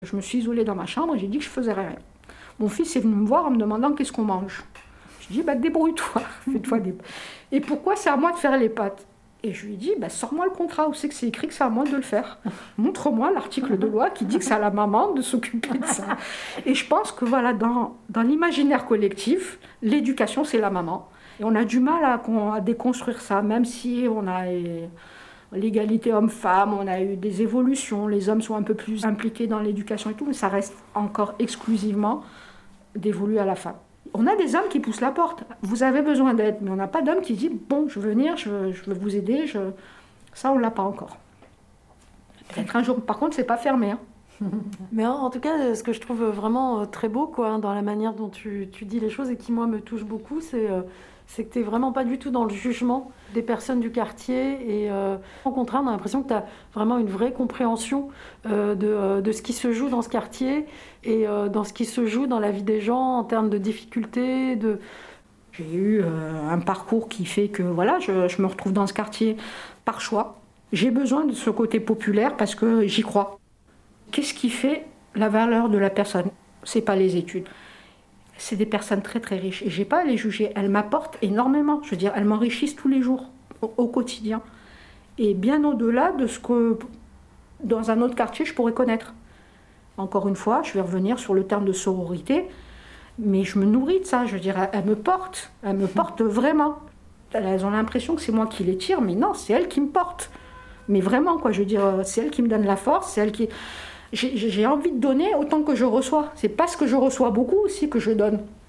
Je me suis isolée dans ma chambre et j'ai dit que je faisais rien. Mon fils est venu me voir en me demandant qu'est-ce qu'on mange. Je lui ai dit, débrouille-toi, fais-toi des... Et pourquoi c'est à moi de faire les pâtes? Et je lui ai dit, sors-moi le contrat où c'est que c'est écrit que c'est à moi de le faire. Montre-moi l'article de loi qui dit que c'est à la maman de s'occuper de ça. Et je pense que voilà, dans l'imaginaire collectif, l'éducation, c'est la maman. Et on a du mal à déconstruire ça, même si on a l'égalité homme-femme, on a eu des évolutions, les hommes sont un peu plus impliqués dans l'éducation et tout, mais ça reste encore exclusivement dévolu à la femme. On a des hommes qui poussent la porte. Vous avez besoin d'aide, mais on n'a pas d'homme qui dit « Bon, je veux venir, je veux vous aider. » Ça, on ne l'a pas encore. Peut-être un jour. Par contre, c'est pas fermé. Mais en tout cas, ce que je trouve vraiment très beau dans la manière dont tu dis les choses et qui, moi, me touche beaucoup, c'est que tu n'es vraiment pas du tout dans le jugement des personnes du quartier. Et au contraire, on a l'impression que tu as vraiment une vraie compréhension de ce qui se joue dans ce quartier et dans ce qui se joue dans la vie des gens en termes de difficultés. J'ai eu un parcours qui fait que voilà, je me retrouve dans ce quartier par choix. J'ai besoin de ce côté populaire parce que j'y crois. Qu'est-ce qui fait la valeur de la personne? C'est pas les études. C'est des personnes très très riches et j'ai pas à les juger. Elles m'apportent énormément. Je veux dire, elles m'enrichissent tous les jours, au quotidien. Et bien au-delà de ce que, dans un autre quartier, je pourrais connaître. Encore une fois, je vais revenir sur le terme de sororité, mais je me nourris de ça. Je veux dire, elles me portent vraiment. Elles ont l'impression que c'est moi qui les tire, mais non, c'est elles qui me portent. Mais vraiment, quoi, je veux dire, c'est elles qui me donnent la force, c'est elles qui... J'ai envie de donner autant que je reçois. C'est parce que je reçois beaucoup aussi que je donne.